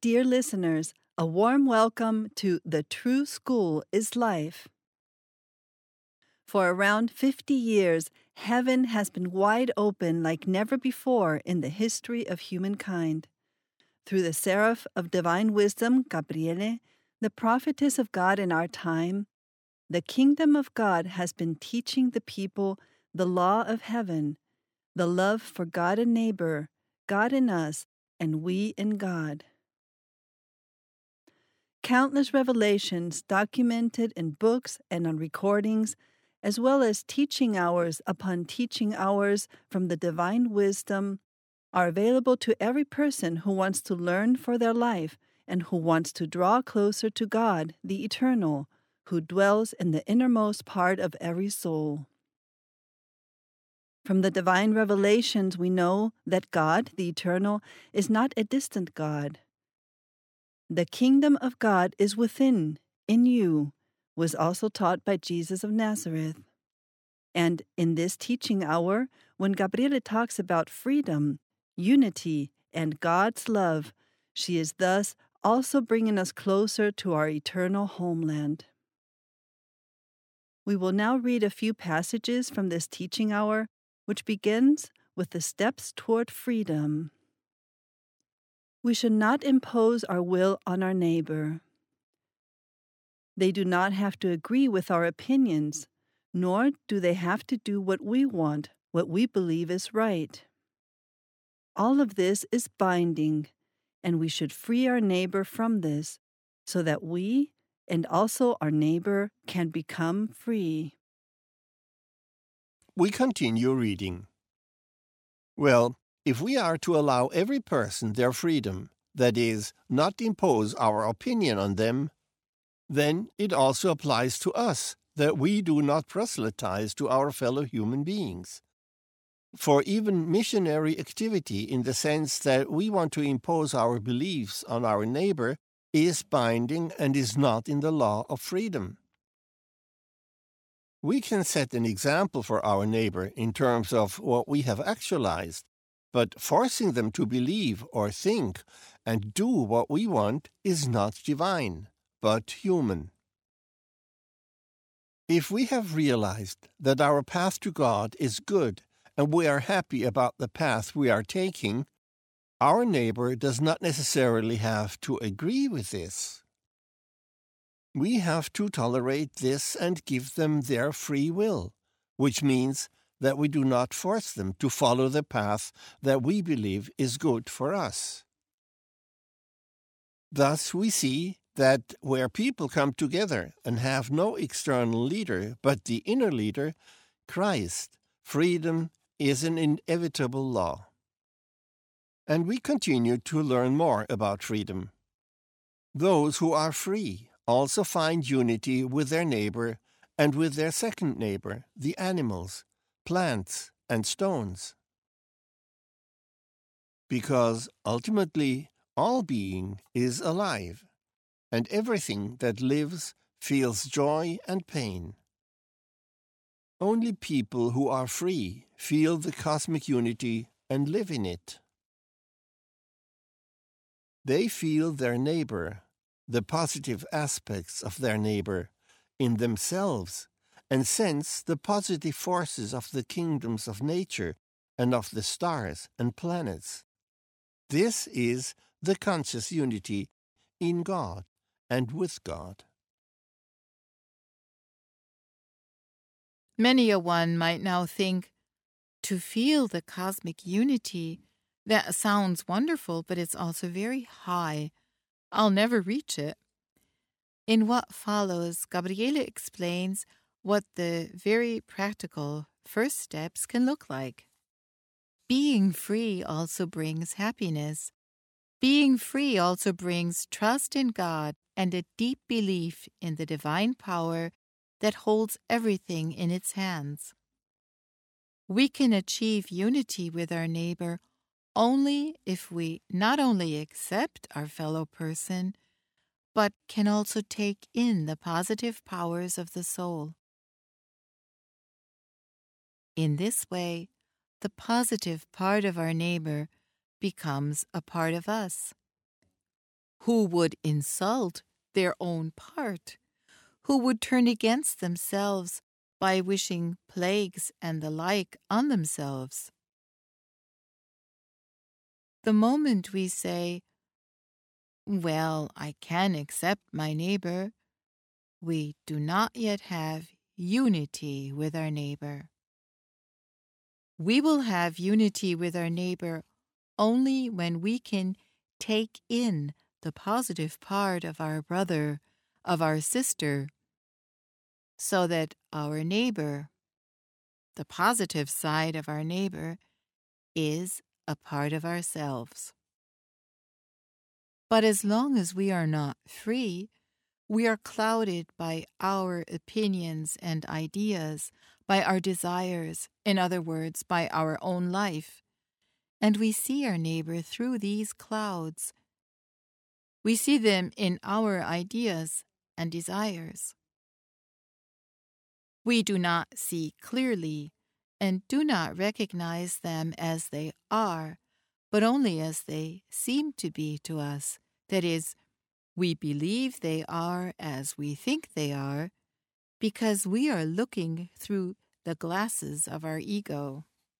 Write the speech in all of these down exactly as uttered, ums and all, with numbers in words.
dear listeners, a warm welcome to The True School is Life. For around fifty years, heaven has been wide open like never before in the history of humankind. Through the seraph of divine wisdom, Gabriele, the prophetess of God in our time, the kingdom of God has been teaching the people the law of heaven, the love for God and neighbor, God in us, and we in God. Countless revelations documented in books and on recordings, as well as teaching hours upon teaching hours from the divine wisdom, are available to every person who wants to learn for their life and who wants to draw closer to God, the Eternal, who dwells in the innermost part of every soul. From the divine revelations, we know that God, the Eternal, is not a distant God. The kingdom of God is within, in you, was also taught by Jesus of Nazareth. And in this teaching hour, when Gabriele talks about freedom, unity, and God's love, she is thus also bringing us closer to our eternal homeland. We will now read a few passages from this teaching hour, which begins with the steps toward freedom. We should not impose our will on our neighbor. They do not have to agree with our opinions, nor do they have to do what we want, what we believe is right. All of this is binding, and we should free our neighbor from this, so that we and also our neighbor can become free. We continue reading. Well, if we are to allow every person their freedom, that is, not impose our opinion on them, then it also applies to us that we do not proselytize to our fellow human beings. For even missionary activity, in the sense that we want to impose our beliefs on our neighbor, is binding and is not in the law of freedom. We can set an example for our neighbor in terms of what we have actualized, but forcing them to believe or think and do what we want is not divine, but human. If we have realized that our path to God is good and we are happy about the path we are taking, our neighbor does not necessarily have to agree with this. We have to tolerate this and give them their free will, which means that we do not force them to follow the path that we believe is good for us. Thus we see that where people come together and have no external leader but the inner leader, Christ, freedom is an inevitable law. And we continue to learn more about freedom. Those who are free also find unity with their neighbor and with their second neighbor, the animals, plants, and stones. Because ultimately, all being is alive, and everything that lives feels joy and pain. Only people who are free feel the cosmic unity and live in it. They feel their neighbor, the positive aspects of their neighbor, in themselves, and sense the positive forces of the kingdoms of nature and of the stars and planets. This is the conscious unity in God and with God. Many a one might now think, to feel the cosmic unity, that sounds wonderful, but it's also very high. I'll never reach it. In what follows, Gabriele explains what the very practical first steps can look like. Being free also brings happiness. Being free also brings trust in God and a deep belief in the divine power that holds everything in its hands. We can achieve unity with our neighbor only if we not only accept our fellow person, but can also take in the positive powers of the soul. In this way, the positive part of our neighbor becomes a part of us. who would insult their own part, who would turn against themselves by wishing plagues and the like on themselves. The moment we say, "Well, I can accept my neighbor," we do not yet have unity with our neighbor. We will have unity with our neighbor only when we can take in the positive part of our brother, of our sister, so that our neighbor, the positive side of our neighbor, is a part of ourselves. But as long as we are not free, we are clouded by our opinions and ideas, by our desires, in other words, by our own life, and we see our neighbor through these clouds. We see them in our ideas and desires. We do not see clearly and do not recognize them as they are, but only as they seem to be to us. That is, we believe they are as we think they are, because we are looking through the glasses of our ego.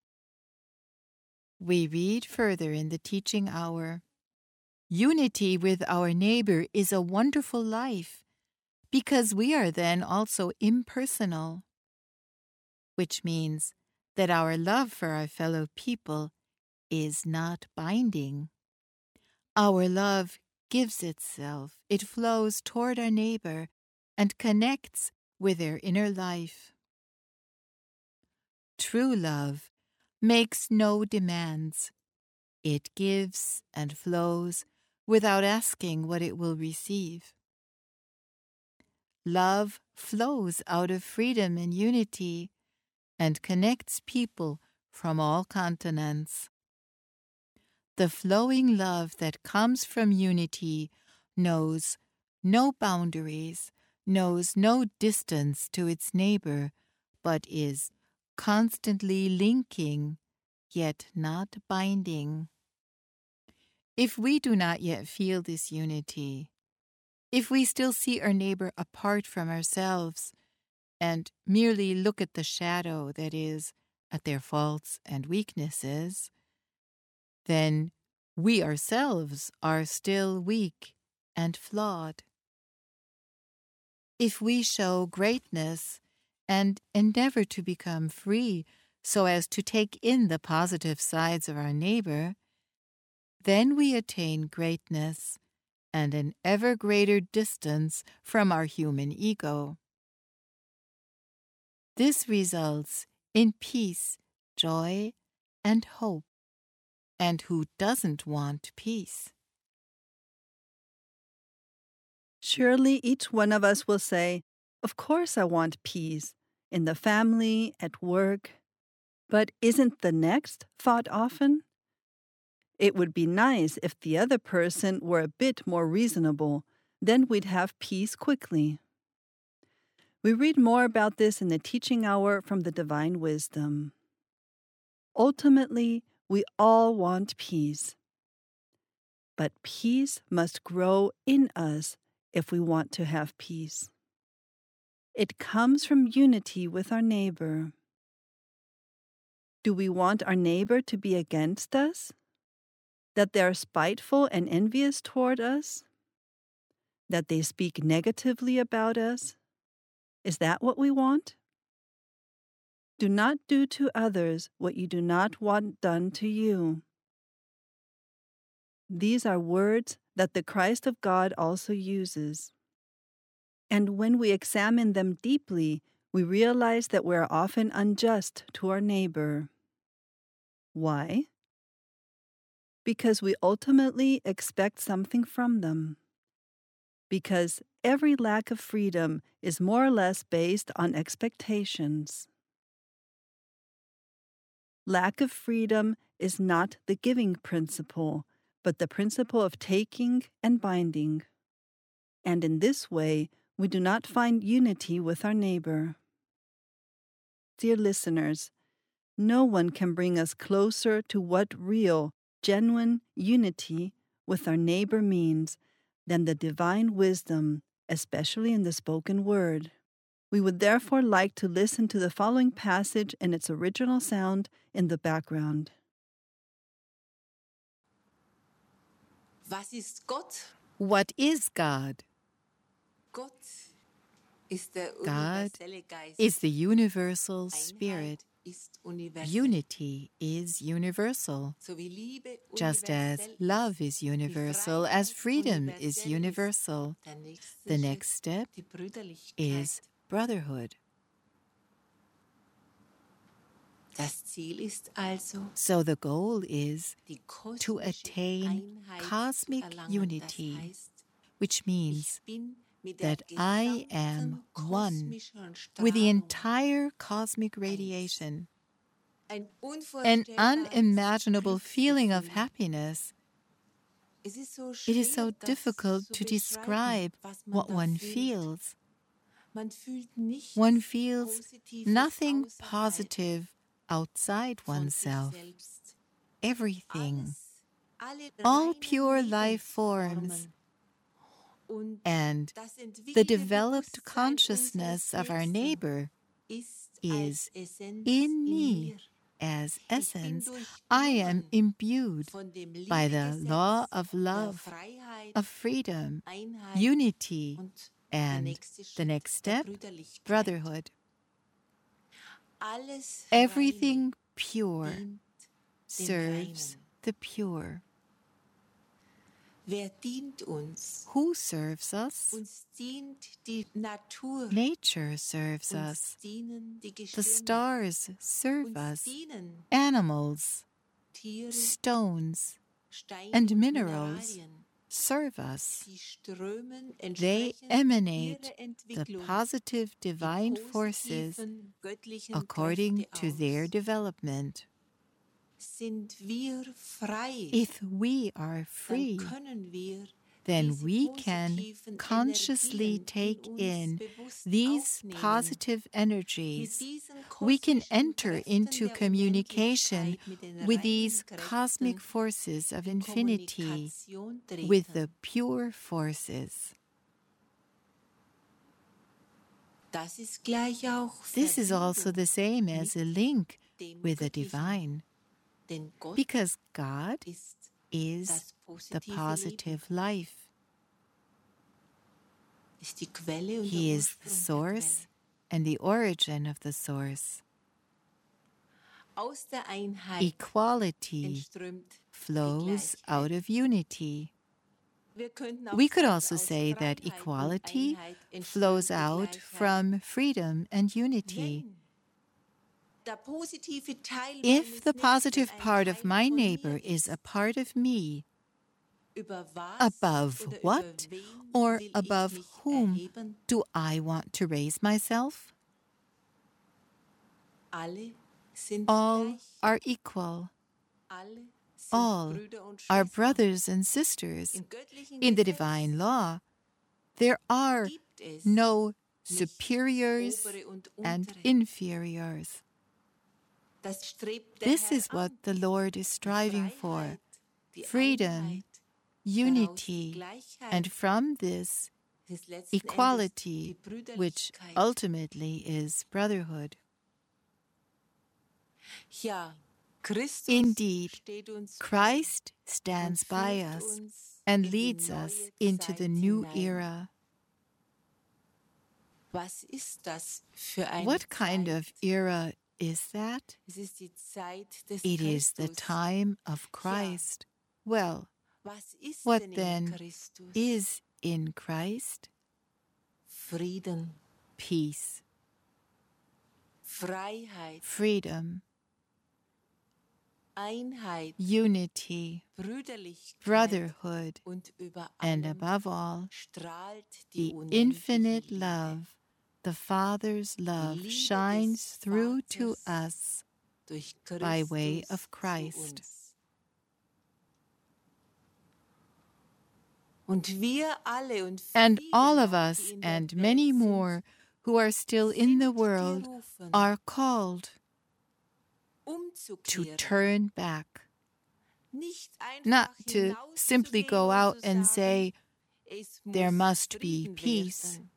We read further in the teaching hour, "Unity with our neighbor is a wonderful life, because we are then also impersonal," which means that our love for our fellow people is not binding. Our love gives itself, it flows toward our neighbor and connects with their inner life. True love makes no demands. It gives and flows without asking what it will receive. Love flows out of freedom and unity and connects people from all continents. The flowing love that comes from unity knows no boundaries, knows no distance to its neighbor, but is constantly linking, yet not binding. If we do not yet feel this unity, if we still see our neighbor apart from ourselves and merely look at the shadow, that is, at their faults and weaknesses, then we ourselves are still weak and flawed. If we show greatness and endeavor to become free so as to take in the positive sides of our neighbor, then we attain greatness and an ever greater distance from our human ego. This results in peace, joy, and hope. And who doesn't want peace? Surely each one of us will say, "Of course I want peace, in the family, at work." But isn't the next thought often? It would be nice if the other person were a bit more reasonable, then we'd have peace quickly. We read more about this in the teaching hour from the Divine Wisdom. Ultimately, we all want peace. But peace must grow in us if we want to have peace. It comes from unity with our neighbor. Do we want our neighbor to be against us? That they are spiteful and envious toward us? That they speak negatively about us? Is that what we want? Do not do to others what you do not want done to you. These are words that the Christ of God also uses. And when we examine them deeply, we realize that we are often unjust to our neighbor. Why? Because we ultimately expect something from them. Because every lack of freedom is more or less based on expectations. Lack of freedom is not the giving principle, but the principle of taking and binding. And in this way, we do not find unity with our neighbor. Dear listeners, no one can bring us closer to what real, genuine unity with our neighbor means than the divine wisdom, especially in the spoken word. We would therefore like to listen to the following passage in its original sound in the background. Was ist Gott? What is God? Gott ist der God universelle Geist. is the universal spirit. Einheit ist universell. Unity is universal, So wie Liebe just as universell love ist, is universal, as freedom is universell universal. Der nächste The Schritt, next step die Brüderlichkeit. is brotherhood. Das Ziel ist also, So the goal is die to kosmische attain Einheit cosmic zu erlangen. unity, Das heißt, which means ich bin mit der that I am gesamten one kosmischen with the Strahlung entire cosmic radiation. ein An unvorstellbares unimaginable feeling of Glücksgefühl. happiness. Es ist so It is so schwer, das difficult zu to beschreiben, describe was man what da one fühlt. feels. Man fühlt nichts One feels Positives nothing außerhalb positive outside von sich oneself. selbst. Everything, Alles, alle all reinen pure life forms, Lebensformen und and das the entwickelte developed Bewusstsein consciousness unseres of our Nächsten neighbor ist is als Essenz in in me. mir. As Ich bin essence, I am durchdrungen imbued von dem by the Liebegesetz law of der love, Freiheit, of freedom, Einheit unity, und der and nächste the Schritt next der step, Brüderlichkeit. brotherhood. Alles Everything Reine pure dient dem serves Reinen. the pure. Wer dient uns? Who serves us? Uns dient die Natur. Nature serves Uns us. dienen die The Gestirne. stars serve Uns us. dienen Animals, Tiere, stones Steine and und minerals Mineralien. serve us. Sie strömen They entsprechend emanate ihrer the Entwicklung positive die divine forces positiven göttlichen according Kräfte to their aus. development. Sind wir frei, If we are dann free, können wir then diese we can positiven consciously Energien take in uns in bewusst these aufnehmen. positive Mit energies. diesen We can kosmischen enter Kräften into der communication Unendlichkeit, mit den with reinen these Kräften cosmic forces of in infinity, Kommunikation with the treten. pure forces. Das ist gleich auch This is also Verbindung the same as a link dem with the Göttlichen. divine, Denn Gott because God ist is das the positive positive Leben, life. ist die Quelle und He der is the Ursprung der source Quelle. and the origin of the source. Aus der Einheit Equality entströmt die flows Gleichheit. out of unity. Wir könnten auch We could sagen, also aus say that Freiheit und equality Einheit entströmt flows die out Gleichheit. from freedom and unity. Wenn der positive Teil If meines the Nächsten positive ein part of Teil my von mir neighbor is ist, a part of me, über was above oder what über wen or will above ich mich whom erheben? do I want to raise myself? Alle sind All gleich. are equal. Alle sind All Brüder und are Schwestern. brothers and sisters. Im göttlichen In the Gesetz divine law, there are gibt es no nicht superiors obere und and untere. inferiors. Das strebt der This Herr is what an. the Lord is Die striving for, Freiheit, die freedom, Einheit, daraus die unity, Gleichheit, and from this, des letzten Endes die equality, which Brüderlichkeit. ultimately is brotherhood. Ja, Christus Indeed, steht uns bei Christ und stands by führt us uns and in die leads neue us into Zeit the new hinein. era. Was ist das für eine What kind Zeit? of era is that? Es ist die Zeit des It is the Christus. time of Christ. Well, Was ist what denn in then Christus? is in Christ? Frieden, Peace, Freiheit, freedom, Einheit, unity, Brüderlichkeit brotherhood, und über and allem above all, strahlt die the unendliche infinite Liebe. love, the Father's love, Liebe shines des through to Vaters us durch by way Christus of zu Christ. uns. Und wir alle und And viele all of noch, us die in der and Welt many sind, more who are still in the sind world gerufen, are called to umzukehren, turn back, nicht einfach not to simply hinauszugehen go und out zu and sagen, say, Es there muss must be Frieden peace. werden.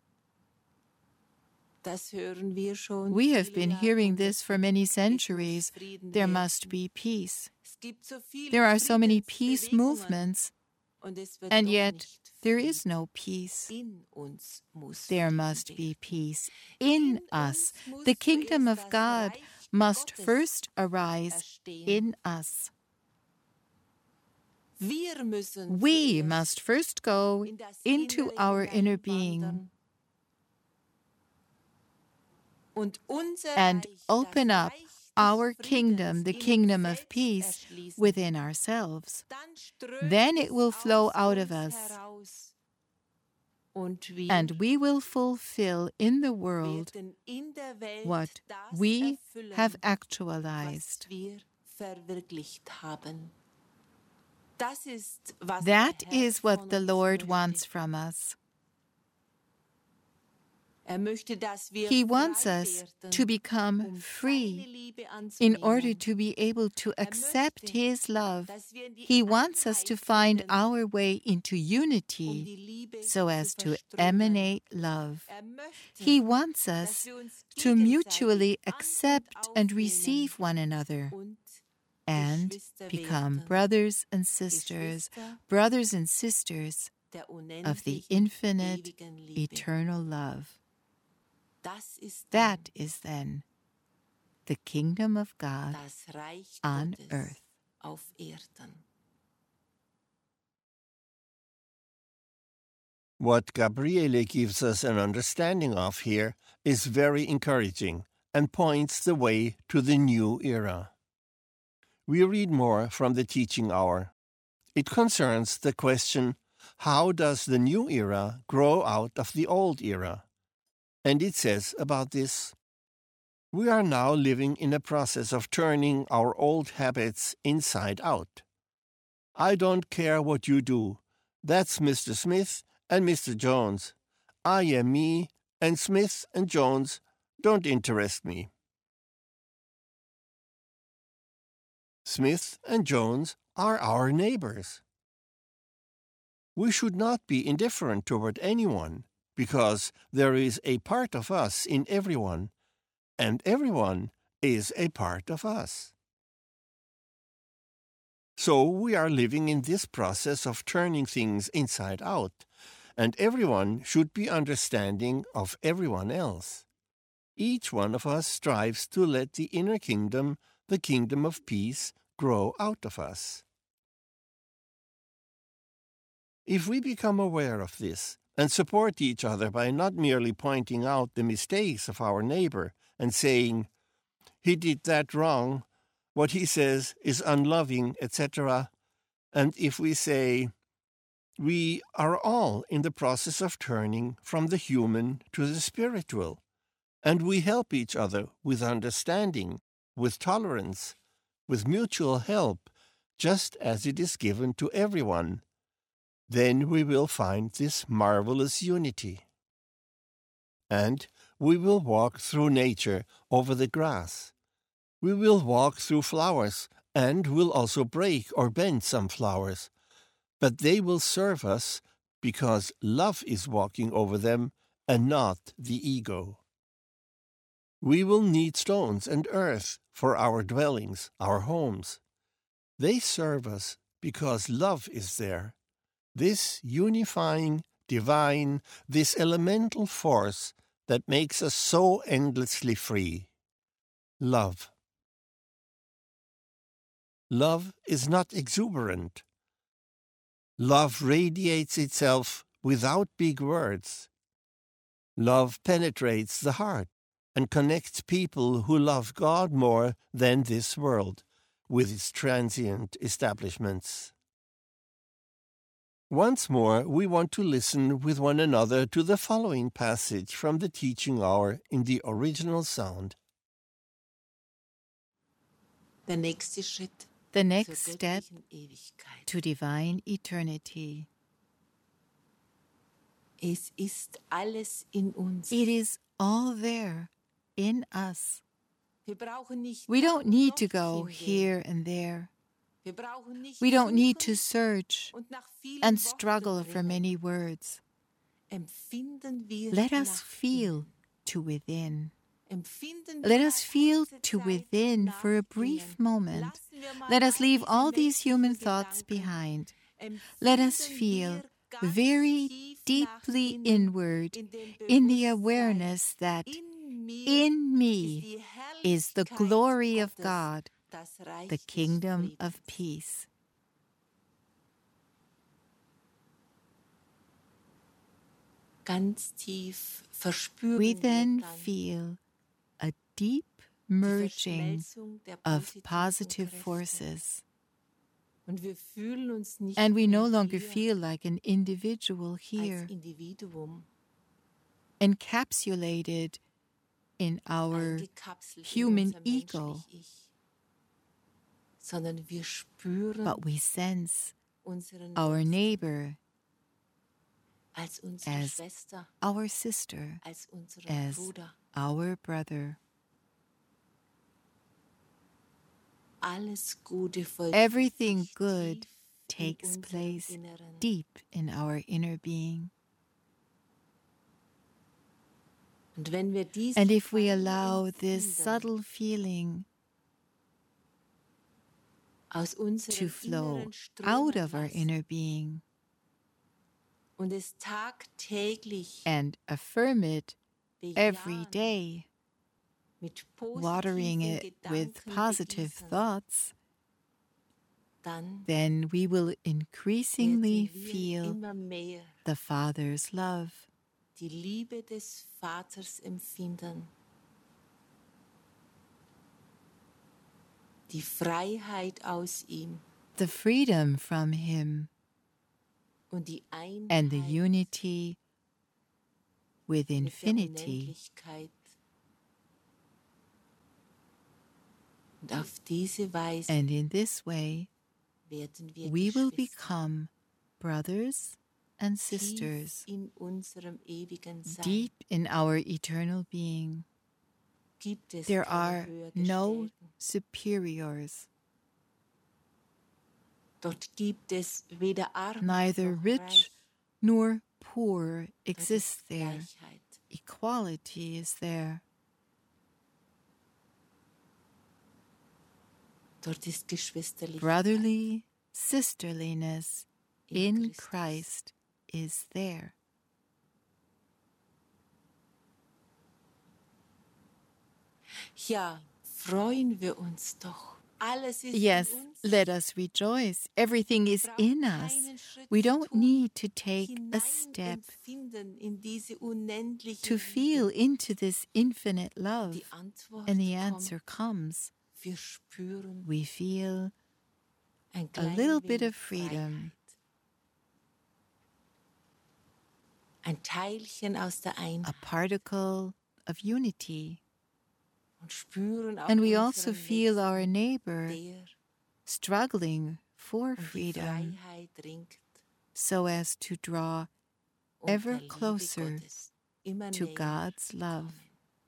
Das hören wir schon We have viele been hearing this for many Jahrhunderte. centuries. Es muss Frieden There werden. must be peace. Es gibt so viele There are so many peace Friedensbewegungen, movements, und es wird and doch yet nicht there Frieden. is no peace. In uns muss There Frieden must be werden. peace in us. The kingdom of God must first arise in us. Wir müssen We zuerst must first go in das into Innere our inner being hineinwandern und unser and Reich, open das up Reich des our Friedens kingdom, the in uns kingdom of selbst peace, erschließen. within ourselves. Dann strömt Then it es will flow aus out of uns us, heraus. Und wir and we will fulfill in the world werden in der Welt what das we erfüllen, have was actualized. wir verwirklicht haben. Das ist, was That der Herr is what von the uns Lord möchte. wants from us. Er möchte, dass wir He wants frei us werden, to become um seine free Liebe in order anzunehmen. to be able to Er accept möchte, His love. dass wir in die He wants us to Einheit find finden, our way into um unity die Liebe so zu as to verströmen. emanate love. Er möchte, He wants dass us wir uns to gegenseitig mutually an- und accept and aufnehmen receive one another und and Geschwister become werden. brothers and sisters, Geschwister brothers and sisters der of the unendlichen, infinite, ewigen Liebe. eternal love. Das ist That is then the kingdom of dann God das Reich on Gottes earth. auf Erden. What Gabriele gives us an understanding of here is very encouraging and points the way to the new era. We read more from the teaching hour. It concerns the question, how does the new era grow out of the old era? And it says about this, we are now living in a process of turning our old habits inside out. I don't care what you do. That's Mister Smith and Mister Jones. I am me, and Smith and Jones don't interest me. Smith and Jones are our neighbors. We should not be indifferent toward anyone, because there is a part of us in everyone, and everyone is a part of us. So we are living in this process of turning things inside out, and everyone should be understanding of everyone else. Each one of us strives to let the inner kingdom, the kingdom of peace, grow out of us. If we become aware of this and support each other by not merely pointing out the mistakes of our neighbor and saying, he did that wrong, what he says is unloving, et cetera, and if we say, we are all in the process of turning from the human to the spiritual, and we help each other with understanding, with tolerance, with mutual help, just as it is given to everyone, then we will find this marvelous unity. And we will walk through nature over the grass. We will walk through flowers, and will also break or bend some flowers, but they will serve us because love is walking over them and not the ego. We will need stones and earth for our dwellings, our homes. They serve us because love is there. This unifying, divine, this elemental force that makes us so endlessly free. Love. Love is not exuberant. Love radiates itself without big words. Love penetrates the heart and connects people who love God more than this world, with its transient establishments. Once more, we want to listen with one another to the following passage from the teaching hour in the original sound. Der nächste Schritt The zur next step göttlichen Ewigkeit. to divine eternity. Es ist alles in uns. It is all there in us. Wir brauchen nicht We da don't und need to dort go hingehen. here and there. Wir brauchen nicht We don't need suchen to search und nach vielen and Worten struggle for bringen. many words. Empfinden wir Let us nach feel innen. to within. Empfinden Let wir us mal feel kurze to Zeit within nach for a innen. brief moment. Lassen wir mal Let us all leave diese all these human menschlichen thoughts Gedanken. behind. Empfinden Let us feel wir ganz very tief deeply nach innen, inward in dem in the Bewusstsein, awareness that in mir in ist me die is the Herrlichkeit glory of Gottes, God, das Reich the des kingdom of Friedens. peace. Ganz tief verspüren We wir then dann feel a deep die merging Verschmelzung der of positiven positive Kräfte. forces. Und wir fühlen uns nicht And we no mehr longer hier feel like an individual als here, Individuum, encapsulated in our eingekapselt human in unser ego, menschlich Ich, sondern wir spüren but we sense unseren our Nächsten neighbor als unsere as Schwester, our sister, als unseren as Bruder. our brother. Alles Gute vollzieht Everything sich good tief in takes unserem place Inneren. deep in our inner being. Und wenn wir dies And if we feine allow this Empfinden subtle feeling aus to unserem flow Inneren out strömen of our lassen inner being und es tagtäglich and affirm it every bejahen, day, mit watering positiven it with Gedanken positive begießen, thoughts, dann then we will increasingly werden wir feel immer mehr the Father's love, die Liebe des Vaters empfinden, die Freiheit aus ihm the freedom from Him, und die and the Einheit unity with mit der infinity. Unendlichkeit. Und auf diese Weise And in this way, werden wir we will Geschwister become brothers and tief sisters in unserem ewigen Sein. deep in our eternal being. Gibt es There keine are no Höhergestellten. superiors, Dort gibt es weder arm neither noch rich reich. nor poor Dort exists ist there. Gleichheit. Equality is there. Dort ist Geschwisterlichkeit. Brotherly sisterliness in in Christus. Christ is there. Ja, freuen wir uns doch. Alles ist Yes, in uns. let us rejoice. Everything is Wir brauchen in us. keinen Schritt We zu don't tun, need to take a step hineinempfinden in diese unendliche to feel Liebe. into this infinite love. Die Antwort And the kommt. answer comes. Wir spüren We feel ein a klein little bit wenig of freedom, Freiheit. Ein Teilchen aus der a Einheit. particle of unity. Und spüren auch And we also unseren feel our Nächsten, neighbor der struggling for um die freedom Freiheit ringt, so as to draw und der ever Liebe closer Gottes immer to näher God's love. kommen.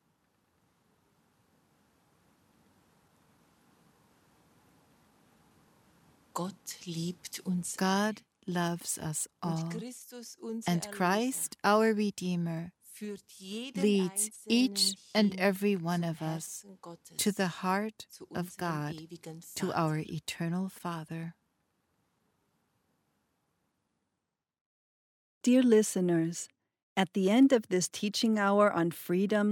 Gott liebt uns God loves us alle. all, Und Christus, unser and Erlöser, Christ, our Redeemer, führt jeden leads each Einzelnen and hin every one zum of us Herzen Gottes, to the heart zu of unserem God, ewigen to Vater. our eternal Father. Dear listeners, at the end of this teaching hour on freedom,